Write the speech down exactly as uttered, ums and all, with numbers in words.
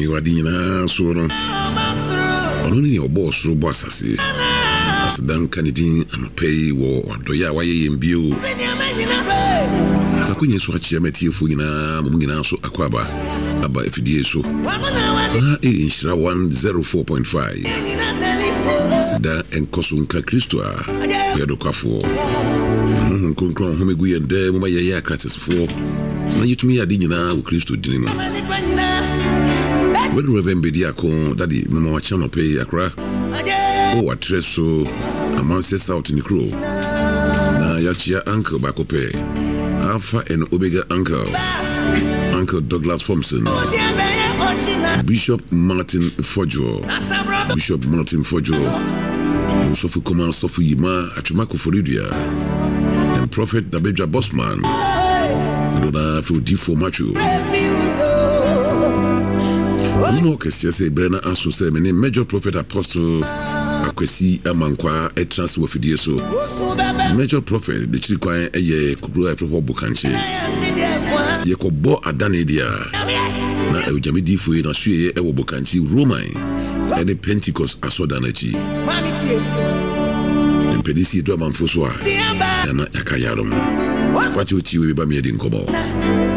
wadi nyina so no ono ni obo soro bo asase asedan kanidin anopei wo adoye a waye yembio takunye so achia metiefo nyina mo nyina so akwaba aba efidie so na e inshira one oh four point five sida enkoso nka Kristo a yedo kwafo konkron homegu yende mo maye ya kratisfo na yitumi ya di nyina wo Kristo dinimu When Reverend Bediako, Daddy, Mama Channel pay Accra. Oh, a treso, a man says out in the crow. Na Yachia Uncle Bakope, Alpha and Omega Uncle, Uncle Douglas Thompson, Bishop Martin Fojo, Bishop Martin Fojo, Sofu Koma Sofu Yima, Atumako Foridia, and Prophet Dabeja Bossman, Dona Fru Difo Machu. No question say Brenna Anso say me Major Prophet Apostle Akwesi Amankwa e transfer fidie so Major Prophet the chikwan eye kuro afro ho bukanche ye ko bo adane dia na e ujamidi fu na hwe e wo bukanche Roman e the Pentecost asoda na chi empedisi do amfo so a na yakayaro mo kwachi uchi we ba me di nkobo